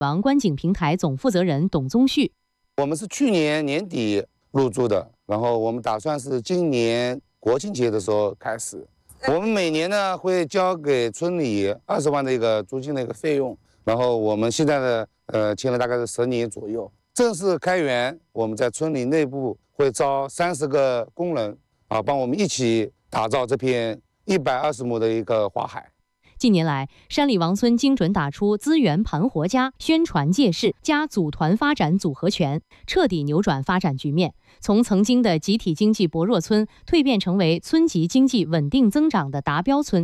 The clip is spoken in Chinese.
王观景平台总负责人董宗旭： 我们是去年年底入驻的，然后我们打算是今年国庆节的时候开始。我们每年呢会交给村里20万的一个租金的一个费用，然后我们现在的签了大概是10年左右。正式开园，我们在村里内部会招30个工人帮我们一起打造这片120亩的一个花海。 近年来，山里王村精准打出资源盘活加宣传借势加组团发展组合拳，彻底扭转发展局面，从曾经的集体经济薄弱村蜕变成为村级经济稳定增长的达标村。